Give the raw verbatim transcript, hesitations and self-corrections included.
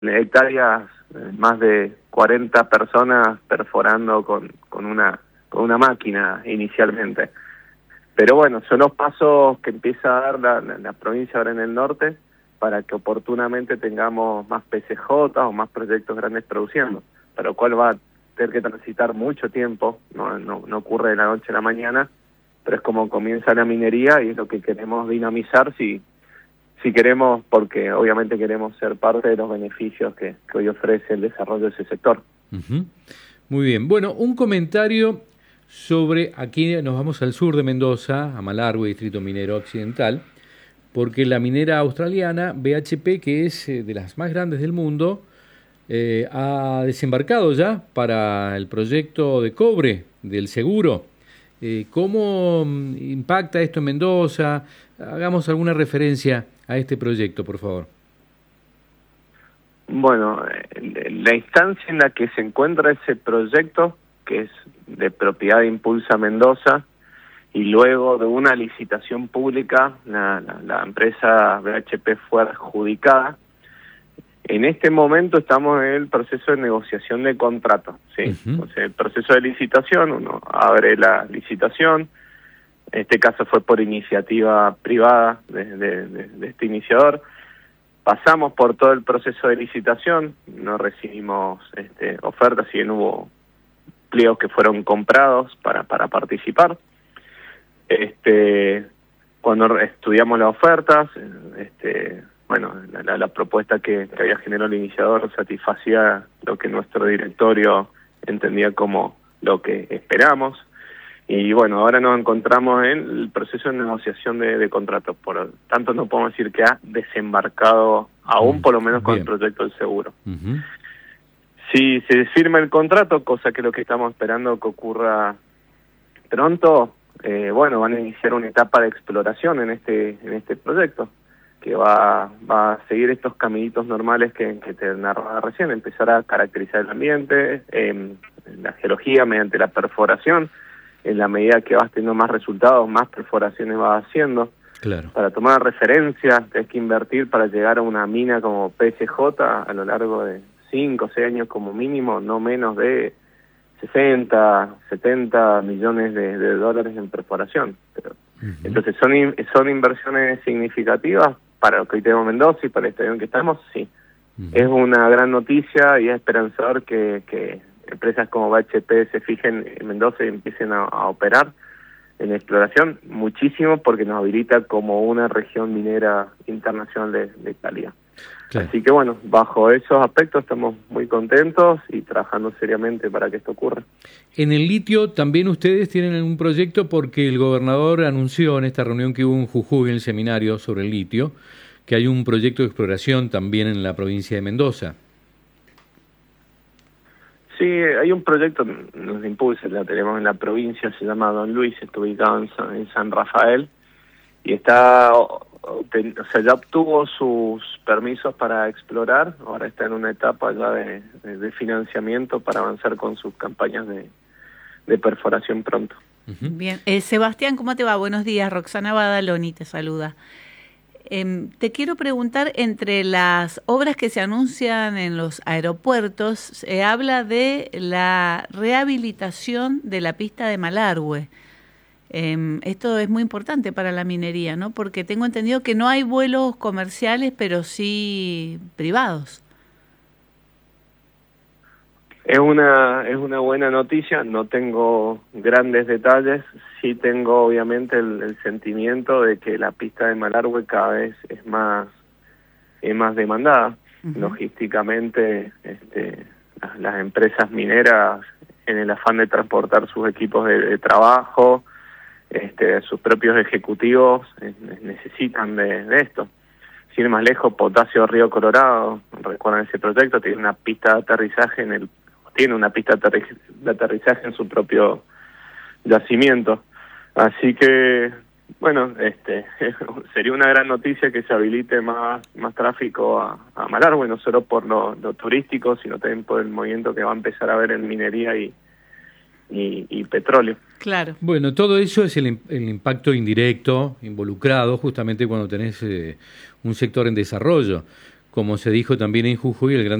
hectáreas, eh, más de cuarenta personas perforando con, con una con una máquina inicialmente. Pero bueno, son los pasos que empieza a dar la, la, la provincia ahora en el norte para que oportunamente tengamos más P C J o más proyectos grandes produciendo, para lo cual va a tener que transitar mucho tiempo, no, no, no ocurre de la noche a la mañana, pero es como comienza la minería y es lo que queremos dinamizar si, si queremos, porque obviamente queremos ser parte de los beneficios que, que hoy ofrece el desarrollo de ese sector. Uh-huh. Muy bien. Bueno, un comentario sobre, aquí nos vamos al sur de Mendoza, a Malargüe, Distrito Minero Occidental, porque la minera australiana B H P, que es eh, de las más grandes del mundo, eh, ha desembarcado ya para el proyecto de cobre del seguro. Eh, ¿Cómo impacta esto en Mendoza? Hagamos alguna referencia a este proyecto, por favor. Bueno, la instancia en la que se encuentra ese proyecto, que es de propiedad de Impulsa Mendoza, y luego de una licitación pública, la, la, la empresa B H P fue adjudicada. En este momento estamos en el proceso de negociación de contrato, ¿sí? Uh-huh. O sea, el proceso de licitación, uno abre la licitación, en este caso fue por iniciativa privada de, de, de, de este iniciador. Pasamos por todo el proceso de licitación, no recibimos este, ofertas, si bien hubo pliegos que fueron comprados para, para participar. Este, cuando estudiamos las ofertas, este, bueno, la, la, la propuesta que, que había generado el iniciador satisfacía lo que nuestro directorio entendía como lo que esperamos. Y bueno, ahora nos encontramos en el proceso de negociación de, de contratos. Por lo tanto, no podemos decir que ha desembarcado aún, por lo menos con Bien. el proyecto del seguro. Uh-huh. Si se firma el contrato, cosa que es lo que estamos esperando que ocurra pronto, eh, bueno, van a iniciar una etapa de exploración en este en este proyecto, que va, va a seguir estos caminitos normales que, que te narraba recién, empezar a caracterizar el ambiente, eh, la geología mediante la perforación. En la medida que vas teniendo más resultados, más perforaciones vas haciendo. Claro. Para tomar referencia, tienes que invertir para llegar a una mina como P C J a lo largo de cinco o seis años como mínimo, no menos de sesenta, setenta millones de, de dólares en perforación. Pero, uh-huh. Entonces, ¿son son inversiones significativas para lo que hoy tenemos Mendoza y para el estadio en que estamos? Sí. Uh-huh. Es una gran noticia y es esperanzador que... que empresas como B H P se fijen en Mendoza y empiecen a, a operar en exploración muchísimo, porque nos habilita como una región minera internacional de, de calidad. Claro. Así que bueno, bajo esos aspectos estamos muy contentos y trabajando seriamente para que esto ocurra. En el litio también ustedes tienen un proyecto, porque el gobernador anunció en esta reunión que hubo en Jujuy, en el seminario sobre el litio, que hay un proyecto de exploración también en la provincia de Mendoza. Sí, hay un proyecto, nos impulsa, la tenemos en la provincia, se llama Don Luis, está ubicado en San, en San Rafael, y está, o sea, ya obtuvo sus permisos para explorar, ahora está en una etapa ya de, de, de financiamiento para avanzar con sus campañas de, de perforación pronto. Uh-huh. Bien, eh, Sebastián, ¿cómo te va? Buenos días, Roxana Badaloni te saluda. Eh, te quiero preguntar, entre las obras que se anuncian en los aeropuertos, se habla de la rehabilitación de la pista de Malargüe. Eh, esto es muy importante para la minería, ¿no? Porque tengo entendido que no hay vuelos comerciales, pero sí privados. Es una es una buena noticia, no tengo grandes detalles, sí tengo obviamente el, el sentimiento de que la pista de Malargüe cada vez es más es más demandada. Uh-huh. Logísticamente, este, las, las empresas mineras, en el afán de transportar sus equipos de, de trabajo, este, sus propios ejecutivos, eh, necesitan de, de esto. Sin ir más lejos, Potasio Río Colorado, recuerdan ese proyecto, tiene una pista de aterrizaje en el tiene una pista de aterrizaje en su propio yacimiento. Así que, bueno, este sería una gran noticia que se habilite más más tráfico a, a Malargüe, no solo por lo, lo turístico, sino también por el movimiento que va a empezar a haber en minería y, y, y petróleo. Claro. Bueno, todo eso es el, el impacto indirecto, involucrado, justamente cuando tenés eh, un sector en desarrollo, como se dijo también en Jujuy, el gran